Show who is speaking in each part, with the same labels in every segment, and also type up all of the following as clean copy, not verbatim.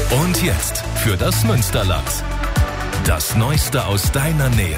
Speaker 1: Und jetzt für das Münsterland. Das Neueste aus deiner Nähe.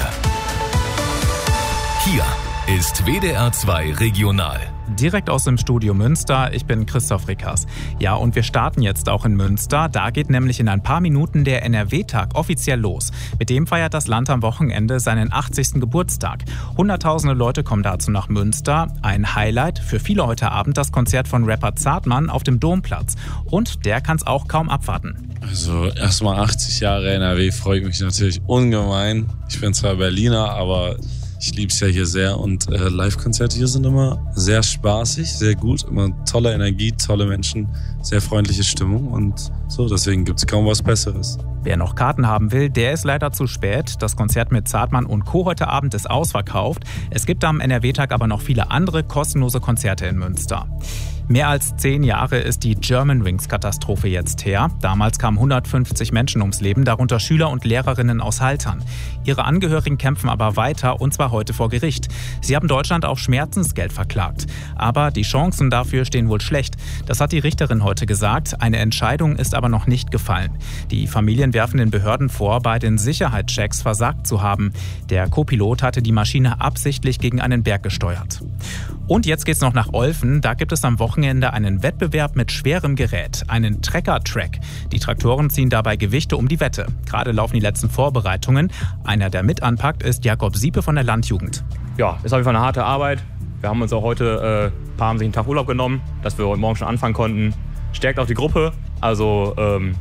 Speaker 1: Hier ist WDR 2 Regional.
Speaker 2: Direkt aus dem Studio Münster, ich bin Christoph Rickers. Ja, und wir starten jetzt auch in Münster. Da geht nämlich in ein paar Minuten der NRW-Tag offiziell los. Mit dem feiert das Land am Wochenende seinen 80. Geburtstag. Hunderttausende Leute kommen dazu nach Münster. Ein Highlight für viele heute Abend das Konzert von Rapper Zartmann auf dem Domplatz. Und der kann es auch kaum abwarten.
Speaker 3: Also erstmal 80 Jahre NRW freut mich natürlich ungemein. Ich bin zwar Berliner, aber ich liebe es ja hier sehr und Live-Konzerte hier sind immer sehr spaßig, sehr gut, immer tolle Energie, tolle Menschen, sehr freundliche Stimmung und so, deswegen gibt es kaum was Besseres.
Speaker 2: Wer noch Karten haben will, der ist leider zu spät. Das Konzert mit Zartmann und Co. heute Abend ist ausverkauft. Es gibt am NRW-Tag aber noch viele andere kostenlose Konzerte in Münster. Mehr als 10 Jahre ist die Germanwings-Katastrophe jetzt her. Damals kamen 150 Menschen ums Leben, darunter Schüler und Lehrerinnen aus Haltern. Ihre Angehörigen kämpfen aber weiter, und zwar heute vor Gericht. Sie haben Deutschland auf Schmerzensgeld verklagt. Aber die Chancen dafür stehen wohl schlecht. Das hat die Richterin heute gesagt. Eine Entscheidung ist aber noch nicht gefallen. Die Familien werfen den Behörden vor, bei den Sicherheitschecks versagt zu haben. Der Co-Pilot hatte die Maschine absichtlich gegen einen Berg gesteuert. Und jetzt geht's noch nach Olfen. Da gibt es am Wochenende einen Wettbewerb mit schwerem Gerät, einen Trecker-Track. Die Traktoren ziehen dabei Gewichte um die Wette. Gerade laufen die letzten Vorbereitungen. Einer, der mit anpackt, ist Jakob Siepe von der Landjugend.
Speaker 4: Ja, ist auf jeden Fall eine harte Arbeit. Wir haben uns auch heute haben sich einen Tag Urlaub genommen, dass wir heute Morgen schon anfangen konnten. Stärkt auch die Gruppe. Also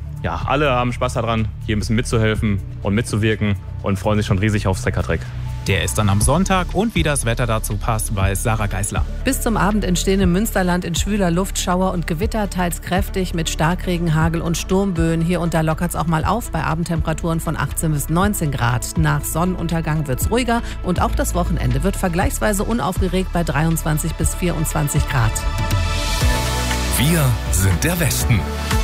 Speaker 4: alle haben Spaß daran, hier ein bisschen mitzuhelfen und mitzuwirken und freuen sich schon riesig aufs Trecker-Track.
Speaker 2: Der ist dann am Sonntag, und wie das Wetter dazu passt, weiß Sarah Geisler.
Speaker 5: Bis zum Abend entstehen im Münsterland in schwüler Luft Schauer und Gewitter, teils kräftig mit Starkregen, Hagel und Sturmböen. Hier und da lockert es auch mal auf bei Abendtemperaturen von 18 bis 19 Grad. Nach Sonnenuntergang wird es ruhiger und auch das Wochenende wird vergleichsweise unaufgeregt bei 23 bis 24 Grad.
Speaker 1: Wir sind der Westen.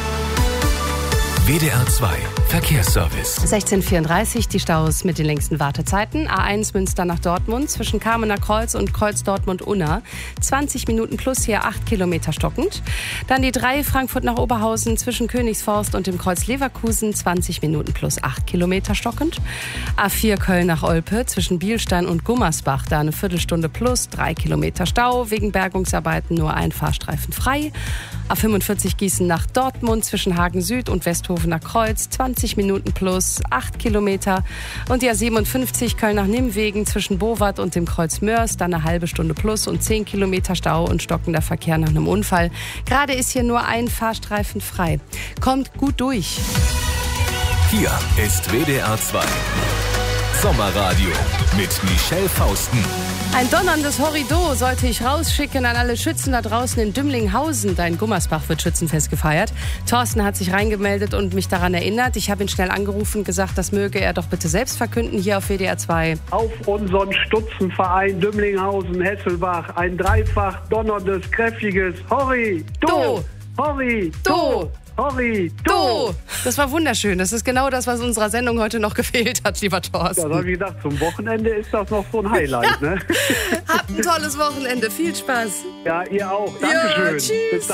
Speaker 1: WDR 2 Verkehrsservice.
Speaker 6: 16:34 die Staus mit den längsten Wartezeiten. A1 Münster nach Dortmund zwischen Kamener Kreuz und Kreuz Dortmund-Unna. 20 Minuten plus, hier 8 Kilometer stockend. Dann die 3 Frankfurt nach Oberhausen zwischen Königsforst und dem Kreuz Leverkusen. 20 Minuten plus 8 Kilometer stockend. A4 Köln nach Olpe zwischen Bielstein und Gummersbach. Da eine Viertelstunde plus, 3 Kilometer Stau. Wegen Bergungsarbeiten nur ein Fahrstreifen frei. A45 Gießen nach Dortmund zwischen Hagen Süd und Westhofener Kreuz. 20 Minuten plus, 8 Kilometer. Und die A57 Köln nach Nimwegen zwischen Bowat und dem Kreuz Mörs. Dann eine halbe Stunde plus und 10 Kilometer Stau und stockender Verkehr nach einem Unfall. Gerade ist hier nur ein Fahrstreifen frei. Kommt gut durch.
Speaker 1: Hier ist WDR 2 Sommerradio mit Michelle Fausten.
Speaker 6: Ein donnerndes Horrido sollte ich rausschicken an alle Schützen da draußen in Dümlinghausen. Da in Gummersbach wird Schützenfest gefeiert. Thorsten hat sich reingemeldet und mich daran erinnert. Ich habe ihn schnell angerufen und gesagt, das möge er doch bitte selbst verkünden hier auf WDR 2.
Speaker 7: Auf unseren Stutzenverein Dümlinghausen, Hesselbach, ein dreifach donnerndes, kräftiges Horri, do, Horri, do. Horri,
Speaker 6: do! Das war wunderschön. Das ist genau das, was unserer Sendung heute noch gefehlt hat, lieber Thorsten.
Speaker 7: Ja, da habe ich gedacht, zum Wochenende ist das noch so ein Highlight. Ne?
Speaker 6: Habt ein tolles Wochenende. Viel Spaß.
Speaker 7: Ja, ihr auch. Dankeschön.
Speaker 6: Ja, tschüss.
Speaker 7: Bis dann.